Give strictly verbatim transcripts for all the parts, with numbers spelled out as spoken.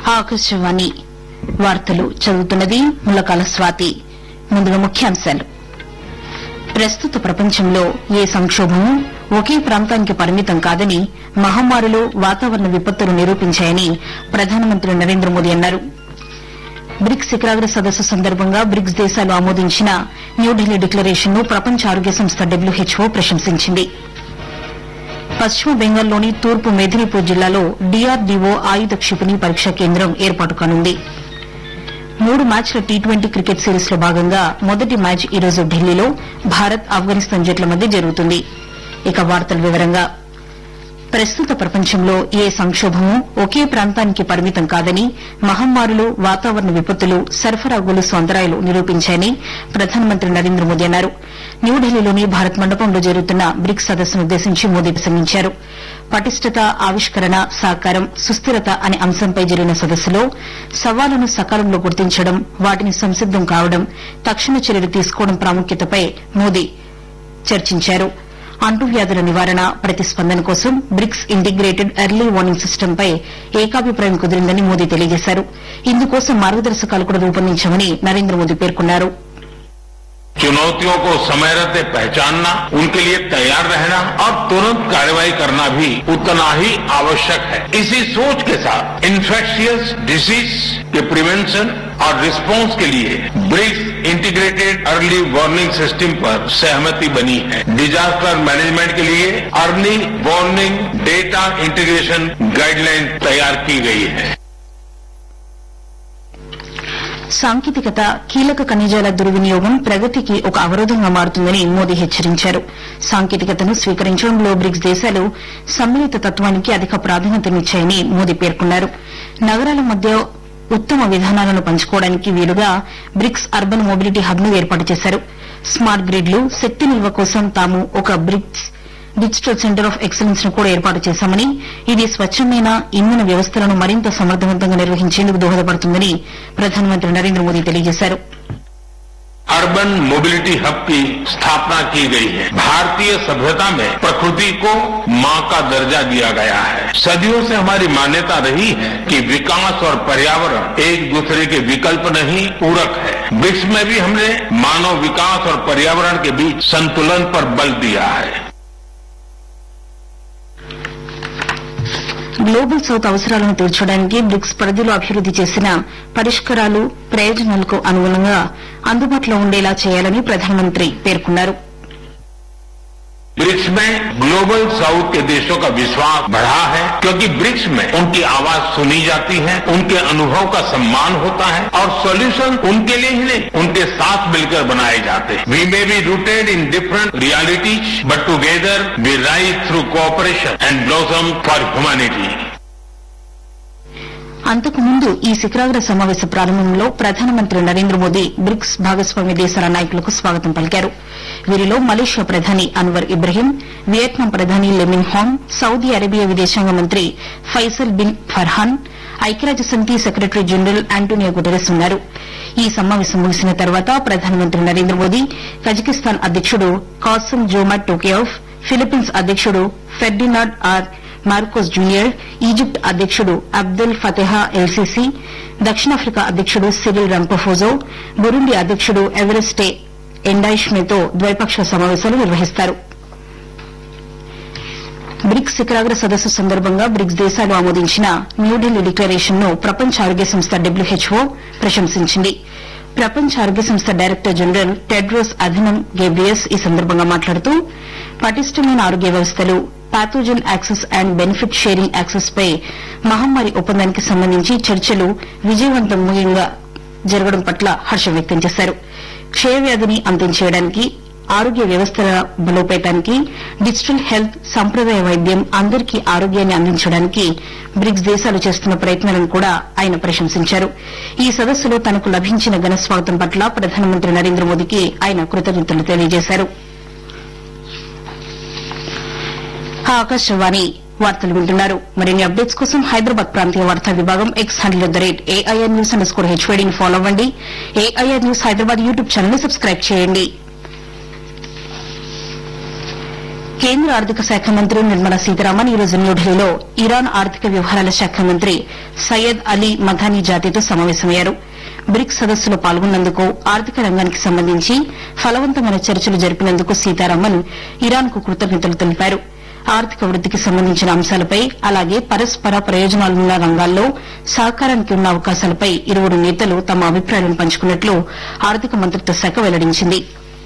ఆకాశవాణి వార్తలు చదువుతున్నది ములకాల స్వాతి. ముందుగా ముఖ్యాంశాలు. ప్రస్తుత ప్రపంచంలో ఏ సంక్షోభమూ ఒకే ప్రాంతానికి పరిమితం కాదని మహమ్మారులు, వాతావరణ విపత్తులు నిరూపించాయని ప్రధానమంత్రి నరేంద్ర మోదీ అన్నారు. బ్రిక్స్ శిఖరాగ్ర సదస్సు సందర్భంగా బ్రిక్స్ దేశాలు ఆమోదించిన న్యూఢిల్లీ డిక్లరేషన్ను ప్రపంచ ఆరోగ్య సంస్థ డబ్ల్యూహెచ్ఓ ప్రశంసించింది. పశ్చిమ బెంగాల్లోని తూర్పు మెదినీపూర్ జిల్లాలో డీఆర్డీఓ ఆయుధ క్షిపణి పరీక్షా కేంద్రం ఏర్పాటు కానుంది. మూడు మ్యాచ్ల టీ ట్వంటీ క్రికెట్ సిరీస్ లో భాగంగా మొదటి మ్యాచ్ ఈరోజు ఢిల్లీలో భారత్, ఆఫ్ఘనిస్తాన్ జట్ల మధ్య జరుగుతుంది. ఇక వార్తల వివరంగా. ప్రస్తుత ప్రపంచంలో ఏ సంక్షోభమూ ఒకే ప్రాంతానికి పరిమితం కాదని మహమ్మారులు, వాతావరణ విపత్తులు, సరఫరా గొలుసు అంతరాయాలు నిరూపించాయని ప్రధానమంత్రి నరేంద్ర మోదీ అన్నారు. న్యూఢిల్లీలోని భారత్ మండపంలో జరుగుతున్న బ్రిక్స్ సదస్సును ఉద్దేశించి మోదీ ప్రసంగించారు. పటిష్టత, ఆవిష్కరణ, సహకారం, సుస్థిరత అనే అంశంపై జరిగిన సదస్సులో సవాళ్లను సకాలంలో గుర్తించడం, వాటిని సంసిద్దం కావడం, తక్షణ చర్యలు తీసుకోవడం ప్రాముఖ్యతపై మోదీ చర్చించారు. అంటువ్యాధుల నివారణ, ప్రతిస్పందన కోసం బ్రిక్స్ ఇంటిగ్రేటెడ్ ఎర్లీ వార్నింగ్ సిస్టంపై ఏకాభిప్రాయం కుదిరిందని మోదీ తెలియజేశారు. ఇందుకోసం మార్గదర్శకాలు కూడా రూపొందించామని నరేంద్ర మోదీ పేర్కొన్నారు. चुनौतियों को समय रहते पहचानना, उनके लिए तैयार रहना और तुरंत कार्रवाई करना भी उतना ही आवश्यक है. इसी सोच के साथ इन्फेक्शियस डिसीज के प्रिवेंशन और रिस्पांस के लिए BRICS integrated early warning system पर सहमति बनी है. डिजास्टर मैनेजमेंट के लिए early warning data integration guideline तैयार की गई है. సాంకేతికత, కీలక ఖనిజాల దుర్వినియోగం ప్రగతికి ఒక అవరోధంగా మారుతుందని మోదీ హెచ్చరించారు. సాంకేతికతను స్వీకరించడంలో బ్రిక్స్ దేశాలు సమ్మిళిత తత్వానికి అధిక ప్రాధాన్యతనిచ్చాయని మోదీ పేర్కొన్నారు. నగరాల మధ్య ఉత్తమ విధానాలను పంచుకోవడానికి వీలుగా బ్రిక్స్ అర్బన్ మొబిలిటీ హబ్ ను ఏర్పాటు చేశారు. స్మార్ట్ గ్రిడ్లు, శక్తి నిల్వ కోసం తాము ఒక bricks digital centre of excellence ను కూడా ఏర్పాటు చేశామని, ఇది స్వచ్ఛమైన ఇంధన వ్యవస్థలను మరింత సమర్థవంతంగా నిర్వహించేందుకు దోహదపడుతుందని ప్రధానమంత్రి నరేంద్ర మోదీ తెలియజేశారు. अर्बन मोबिलिटी हब की स्थापना की गई है. भारतीय सभ्यता में प्रकृति को मां का दर्जा दिया गया है. सदियों से हमारी मान्यता रही है कि विकास और पर्यावरण एक दूसरे के विकल्प नहीं, पूरक है. ब्रिक्स में भी हमने मानव विकास और पर्यावरण के बीच संतुलन पर बल दिया है. గ్లోబల్ సౌత్ అవసరాలను తీర్చడానికి బ్రిక్స్ పరిధిలో అభివృద్ది చేసిన పరిష్కారాలు ప్రయోజనాలకు అనుగుణంగా అందుబాటులో ఉండేలా చేయాలని ప్రధానమంత్రి పేర్కొన్నారు. ब्रिक्स में ग्लोबल साउथ के देशों का विश्वास बढ़ा है, क्योंकि ब्रिक्स में उनकी आवाज सुनी जाती है, उनके अनुभव का सम्मान होता है और सॉल्यूशन उनके लिए ही नहीं, उनके साथ मिलकर बनाए जाते हैं. We may be rooted in different realities, but together we rise through cooperation and blossom for humanity. అంతకుముందు ఈ శిఖరాగ్ర సమావేశ ప్రారంభంలో ప్రధానమంత్రి నరేంద్ర మోదీ బ్రిక్స్ భాగస్వామ్య దేశాల నాయకులకు స్వాగతం పలికారు. వీరిలో మలేషియా ప్రధాని అన్వర్ ఇబ్రహీం, వియత్నాం ప్రధాని లెమిన్ హాంగ్, సౌదీ అరేబియా విదేశాంగ మంత్రి ఫైసల్ బిన్ ఫర్హాన్, ఐక్యరాజ్యసమితి సెక్రటరీ జనరల్ ఆంటోనియో గుటెరస్ ఉన్నారు. ఈ సమావేశం ముగిసిన తర్వాత ప్రధానమంత్రి నరేంద్ర మోదీ కజకిస్తాన్ అధ్యకుడు కాసిం జోమాట్ టోకేయోవ్, ఫిలిప్పీన్స్ అధ్యకుడు Ferdinand are Marcos junior, Egypt అధ్యకుడు అబ్దెల్ ఫతేహా ఎల్ సిసి, దక్షిణాఫ్రికా అధ్యకుడు సిరిల్ రంపఫోజో, బురుండి అధ్యకుడు ఎవరెస్టే ఎండాయిష్మేతో ద్వైపాక్షిక సమావేశాలు నిర్వహిస్తారు. బ్రిక్స్ శిఖరాగ్ర సదస్సు సందర్భంగా బ్రిక్స్ దేశాలు ఆమోదించిన న్యూఢిల్లీ డిక్లరేషన్ ను ప్రపంచ ఆరోగ్య సంస్థ డబ్ల్యూహెచ్ఓ ప్రశంసించింది. ప్రపంచ ఆరోగ్య సంస్థ డైరెక్టర్ జనరల్ టెడ్రోస్ అథనమ్ గేబ్రియస్ ఈ సందర్భంగా మాట్లాడుతూ, పటిష్టమైన ఆరోగ్య వ్యవస్థలు, pathogen access and benefit sharing access పై మహమ్మారి ఒప్పందానికి సంబంధించి చర్చలు విజయవంతంగా జరగడం పట్ల హర్షం వ్యక్తం చేశారు. క్షయవ్యాధిని అంతం చేయడానికి, ఆరోగ్య వ్యవస్థల బలోపేతానికి, డిజిటల్ హెల్త్, సంప్రదాయ వైద్యం, అందరికీ ఆరోగ్యాన్ని అందించడానికి బ్రిక్స్ దేశాలు చేస్తున్న ప్రయత్నాలను కూడా ఆయన ప్రశంసించారు. ఈ సదస్సులో తనకు లభించిన ఘన స్వాగతం పట్ల ప్రధానమంత్రి నరేంద్ర మోదీకి ఆయన కృతజ్ఞతలు తెలియజేశారు. ఆకాశవాణి వార్తలు వింటున్నారు. మరిన్ని అప్డేట్స్ కోసం హైదరాబాద్ ప్రాంతీయ వార్తా విభాగం X handle at the rate AIR news under score హెచ్వైడీని follow అవ్వండి. AIR news Hyderabad YouTube channel ని సబ్స్క్రైబ్ చేయండి. కేంద్ర ఆర్థిక శాఖ మంత్రి నిర్మలా సీతారామన్ ఈ రోజు న్యూఢిల్లీలో ఇరాన్ ఆర్థిక వ్యవహారాల శాఖ మంత్రి సయ్యద్ అలీ మధానీ జాతీతో సమావేశమయ్యారు. బ్రిక్స్ సదస్సులో పాల్గొన్నందుకు ఆర్థిక రంగానికి సంబంధించి ఫలవంతమైన చర్చలు జరిపినందుకు సీతారామన్ ఇరాన్కు కృతజ్ఞతలు తెలిపారు. ఆర్థిక వృద్దికి సంబంధించిన అంశాలపై అలాగే పరస్పర ప్రయోజనాలున్న రంగాల్లో సహకారానికి ఉన్న అవకాశాలపై ఇరువురు నేతలు తమ అభిప్రాయాలను పంచుకున్నట్లు ఆర్థిక మంత్రిత్వ శాఖ వెల్లడించింది.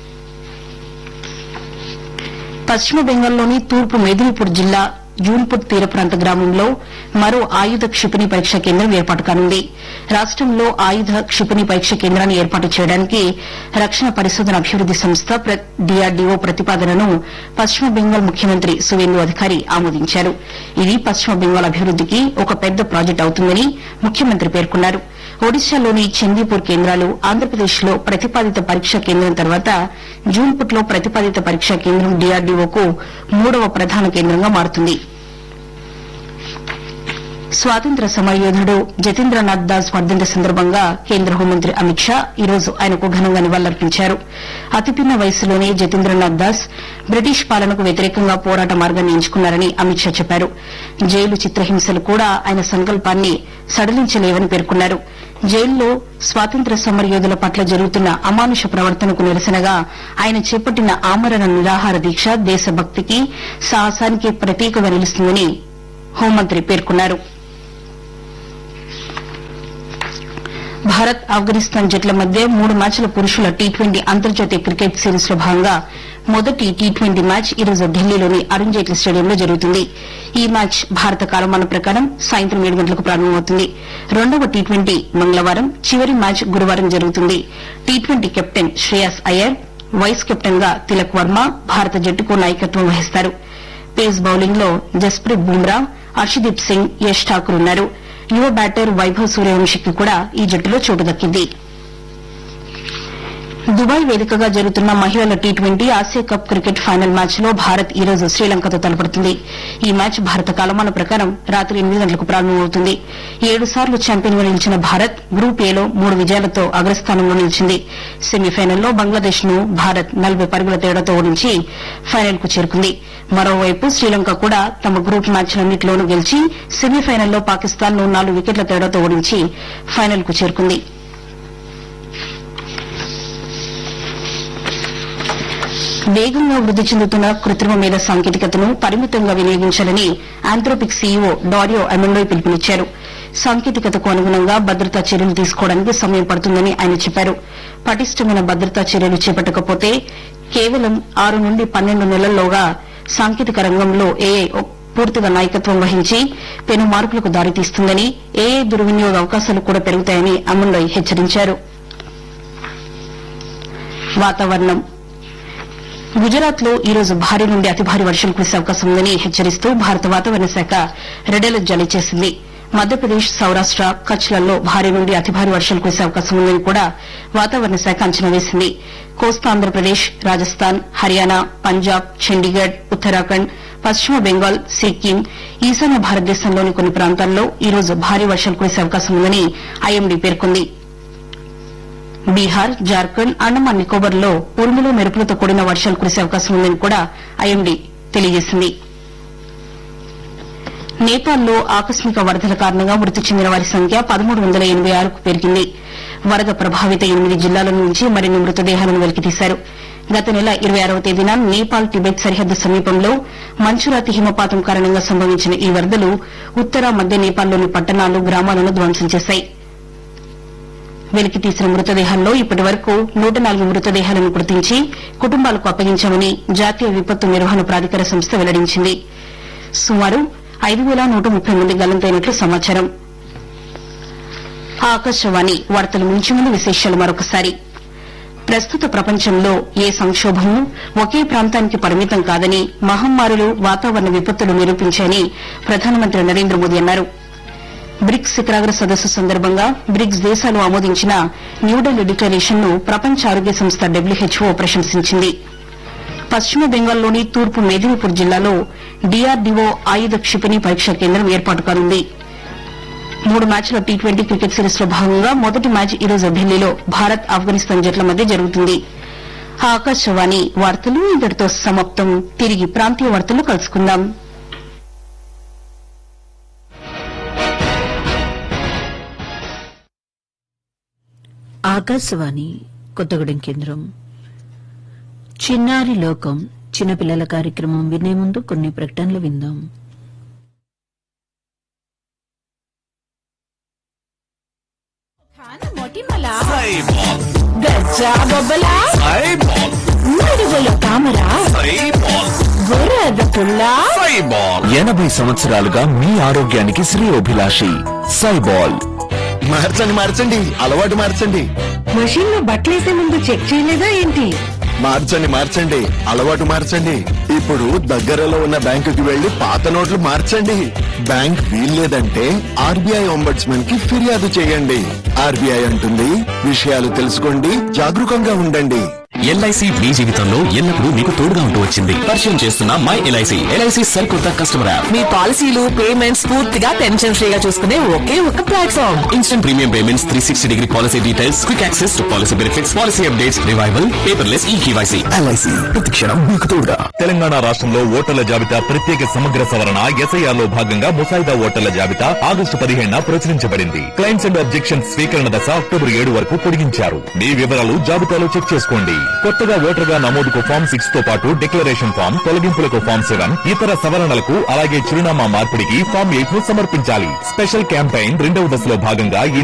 పశ్చిమ బెంగాల్లోని తూర్పు మేదినీపూర్ జిల్లా జూన్పూర్ తీర ప్రాంత గ్రామంలో మరో ఆయుధ క్షిపణి పరీక్షా కేంద్రం ఏర్పాటు కానుంది. రాష్టంలో ఆయుధ క్షిపణి పరీక్ష కేంద్రాన్ని ఏర్పాటు చేయడానికి రక్షణ పరిశోధన అభివృద్ది సంస్థ డీఆర్డీఓ ప్రతిపాదనను పశ్చిమ బెంగాల్ ముఖ్యమంత్రి సువేందు అధికారి ఆమోదించారు. ఇది పశ్చిమ బెంగాల్ అభివృద్దికి ఒక పెద్ద ప్రాజెక్టు అవుతుందని ముఖ్యమంత్రి పేర్కొన్నారు. ఒడిశాలోని చందీపూర్ కేంద్రాలు ఆంధ్రప్రదేశ్లో ప్రతిపాదిత పరీక్షా కేంద్రం తర్వాత జూన్పూర్లో ప్రతిపాదిత పరీక్షా కేంద్రం డీఆర్డీఓకు మూడవ ప్రధాన కేంద్రంగా మారుతుంది. స్వాతంత్ర సమరయోధుడు జతీంద్రనాథ్ దాస్ వర్దంతి సందర్భంగా కేంద్ర హోంమంత్రి అమిత్ షా ఈ రోజు ఆయనకు ఘనంగా నివాళులర్పించారు. అతిపిన్న వయసులోనే జతీంద్రనాథ్ దాస్ బ్రిటిష్ పాలనకు వ్యతిరేకంగా పోరాట మార్గాన్ని ఎంచుకున్నారని అమిత్ షా చెప్పారు. జైలు చిత్రహింసలు కూడా ఆయన సంకల్పాన్ని సడలించలేవని పేర్కొన్నారు. జైల్లో స్వాతంత్ర సమరయోధుల పట్ల జరుగుతున్న అమానుష ప్రవర్తనకు నిరసనగా ఆయన చేపట్టిన ఆమరణ నిరాహార దీక్ష దేశభక్తికి సాహసానికి ప్రతీకగా నిలుస్తుందని హోంమంత్రి పేర్కొన్నారు. భారత్ ఆఫ్ఘనిస్తాన్ జట్ల మధ్య మూడు మ్యాచ్ల పురుషుల టీ ట్వంటీ అంతర్జాతీయ క్రికెట్ సిరీస్ లో భాగంగా మొదటి టీ ట్వంటీ మ్యాచ్ ఈ రోజు ఢిల్లీలోని అరుణ్ జైట్లీ స్టేడియంలో జరుగుతుంది. ఈ మ్యాచ్ భారత కాలమాన ప్రకారం సాయంత్రం ఏడు గంటలకు ప్రారంభమవుతుంది. రెండవ టీ ట్వంటీ మంగళవారం, చివరి మ్యాచ్ గురువారం జరుగుతుంది. T twenty captain Shreyas Iyer, vice captain గా తిలక్ వర్మ భారత జట్టుకు నాయకత్వం వహిస్తారు. పేస్ బౌలింగ్ లో జస్ప్రీత్ బుమ్రా, హర్షదీప్ సింగ్, యష్ ఠాకూర్ ఉన్నారు. యువ బ్యాటర్ వైభవ్ సూర్యవంశీకి కూడా ఈ జట్టులో చోటు దక్కింది. దుబాయ్ వేదికగా జరుగుతున్న మహిళల T twenty Asia cup cricket final match లో భారత్ ఈ రోజు శ్రీలంకతో తలపడుతుంది. ఈ మ్యాచ్ భారత కాలమాన ప్రకారం రాత్రి ఎనిమిది గంటలకు ప్రారంభమవుతుంది. ఏడు సార్లు ఛాంపియన్ గా నిలిచిన భారత్ గ్రూప్ ఏలో మూడు విజయాలతో అగ్రస్థానంలో నిలిచింది. సెమీఫైనల్లో బంగ్లాదేశ్ ను భారత్ నలభై పరుగుల తేడాతో ఓడించి ఫైనల్ కు చేరుకుంది. మరోవైపు శ్రీలంక కూడా తమ గ్రూప్ మ్యాచ్లన్నింటిలోనూ గెలిచి సెమీఫైనల్లో పాకిస్తాన్ ను నాలుగు వికెట్ల తేడాతో ఓడించి ఫైనల్ కు చేరుకుంది. వేగంగా వృద్ది చెందుతున్న కృత్రిమ మేధ సాంకేతికతను పరిమితంగా వినియోగించాలని ఆంథ్రోపిక్ సీఈఓ డారియో అమెండోయ్ పిలుపునిచ్చారు. సాంకేతికతకు అనుగుణంగా భద్రతా చర్యలు తీసుకోవడానికి సమయం పడుతుందని ఆయన చెప్పారు. పటిష్టమైన భద్రతా చర్యలు చేపట్టకపోతే కేవలం ఆరు నుండి పన్నెండు నెలల్లోగా సాంకేతిక రంగంలో ఏఐ పూర్తిగా నాయకత్వం వహించి పెను మార్పులకు దారితీస్తుందని, ఏఐ దుర్వినియోగ అవకాశాలు కూడా పెరుగుతాయని అమెండోయ్ హెచ్చరించారు. వాతావరణం. గుజరాత్ లో ఈ రోజు భారీ నుండి అతి భారీ వర్షాలు కురిసే అవకాశం ఉందని హెచ్చరిస్తూ భారత వాతావరణ శాఖ రెడ్ అలర్ట్ జారీ చేసింది. మధ్యప్రదేశ్, సౌరాష్ట, కచ్లలో భారీ నుండి అతి భారీ వర్షాలు కురిసే అవకాశం ఉందని కూడా వాతావరణ శాఖ అంచనా వేసింది. కోస్తా ఆంధ్రప్రదేశ్, రాజస్థాన్, హర్యానా, పంజాబ్, చండీగఢ్, ఉత్తరాఖండ్, పశ్చిమ బెంగాల్, సిక్కిం, ఈశాన్య భారతదేశంలోని కొన్ని ప్రాంతాల్లో ఈ రోజు భారీ వర్షాలు కురిసే అవకాశం ఉందని ఐఎండీ పేర్కొంది. బీహార్, జార్ఖండ్, అండమాన్ నికోబార్లో ఉరుములు మెరుపులతో కూడిన వర్షాలు కురిసే అవకాశం ఉందని కూడా ఐఎండీ తెలియజేసింది. నేపాల్లో ఆకస్మిక వరదల కారణంగా మృతి చెందిన వారి సంఖ్య పదమూడు వందల ఎనబై ఆరుకు పెరిగింది. వరద ప్రభావిత ఎనిమిది జిల్లాల నుంచి మరిన్ని మృతదేహాలను వెలికితీశారు. గత నెల ఇరవై ఆరవ తేదీన నేపాల్ టిబెట్ సరిహద్దు సమీపంలో మంచురాతి హిమపాతం కారణంగా సంభవించిన ఈ వరదలు ఉత్తర మధ్య నేపాల్లోని పట్టణాలు, గ్రామాలను ధ్వంసం చేశాయి. వెలికితీసిన మృతదేహాల్లో ఇప్పటి వరకు నూట నాలుగు మృతదేహాలను గుర్తించి కుటుంబాలకు అప్పగించామని జాతీయ విపత్తు నిర్వహణ ప్రాధికార సంస్థ వెల్లడించింది. సుమారు ఐదు వేల నూట ముప్పై మంది గల్లంతైనట్లు సమాచారం. ఆకాశవాణి వార్తలు ముంచి ముందు విశేషాలు మరొకసారి. ప్రస్తుత ప్రపంచంలో ఏ సంక్షోభమూ ఒకే ప్రాంతానికి పరిమితం కాదని మహమ్మారులు, వాతావరణ విపత్తులు నిరూపించాయని ప్రధానమంత్రి నరేంద్ర మోదీ అన్నారు. బ్రిక్స్ శిఖరాగ్ర సదస్సు సందర్భంగా బ్రిక్స్ దేశాలు ఆమోదించిన న్యూఢిల్లీ డిక్లరేషన్ ను ప్రపంచ ఆరోగ్య సంస్థ డబ్ల్యూహెచ్ఓ ప్రశంసించింది. పశ్చిమ బెంగాల్లోని తూర్పు మేదినీపూర్ జిల్లాలో డీఆర్డీఓ ఆయుధ క్షిపణి పరీక్షా కేంద్రం ఏర్పాటు కానుంది. మూడు మ్యాచ్ల టీ ట్వంటీ క్రికెట్ సిరీస్ లో భాగంగా మొదటి మ్యాచ్ ఈ రోజు ఢిల్లీలో భారత్ ఆఫ్ఘనిస్తాన్ జట్ల మధ్య జరుగుతుంది. ఆకాశవాణి వార్తలు ఇంతటితో సమాప్తం. తిరిగి ప్రాంతీయ వార్తలు కలుసుకుందాం. ఆకాశవాణి కొత్తగూడెం కేంద్రం. చిన్నారి లోకం చిన్నపిల్లల కార్యక్రమం వినే ముందు కొన్ని ప్రకటనలు విందాం. గజ్జా బొబ్బలా నడుగుల తామరా గొర్రెద పుల్లా ఎనభై సంవత్సరాలుగా మీ ఆరోగ్యానికి శ్రేయోభిలాషి సైబాల్. మార్చండి మార్చండి అలవాటు మార్చండి. మషిన్ లో బట్టలేసే ముందు చెక్ చేయలేదా ఏంటి? మార్చండి మార్చండి అలవాటు మార్చండి. ఇప్పుడు దగ్గరలో ఉన్న బ్యాంకుకి వెళ్లి పాత నోట్లు మార్చండి. బ్యాంక్ వీల్లేదంటే ఆర్బీఐ ఒంబడ్స్మన్ కి ఫిర్యాదు చేయండి. ఆర్బీఐ అంటుంది విషయాలు తెలుసుకోండి, జాగరూకంగా ఉండండి. ఎల్ఐసి మీ జీవితంలో ఎల్లప్పుడూ మీకు తోడుగా ఉంటూ వచ్చింది. పరిచయం చేస్తున్న మై ఎల్ఐసి ఎల్ఐసి సరికొత్త కస్టమర్ యాప్. మీ పాలసీలు పేమెంట్స్ పూర్తిగా టెన్షన్ ఫ్రీగా చూసుకునే ఒకే ఒక platform. Instant premium payments, three sixty degree policy details, quick access to policy benefits, policy updates, revival, paperless ఈ కేవైసీ. ఎల్ఐసి ప్రతి క్షణం మీకు తోడుగా. తెలంగాణ రాష్ట్రంలో ఓటర్ల జాబితా ప్రత్యేక సమగ్ర సవరణ ఎస్ఐఆర్ లో భాగంగా ముసాయిదా ఓటర్ల జాబితా ఆగస్టు పదిహేడున ప్రచురించబడింది. క్లైమ్స్ అండ్ అబ్జెక్షన్స్ స్వీకరణ దశ అక్టోబర్ ఏడు వరకు పొడిగించారు. మీ వివరాలు జాబితాలో చెక్ చేసుకోండి. కొత్తగా ఓటర్గా నమోదుకు ఫామ్ సిక్స్ తో పాటు డిక్లరేషన్ ఫామ్, తొలగింపులకు ఫామ్ సెవెన్, ఇతర సవరణలకు అలాగే చిరునామా మార్పిడికి ఫామ్ ఎయిట్ ను సమర్పించాలి. స్పెషల్ క్యాంపెయిన్ రెండవ దశలో భాగంగా ఈ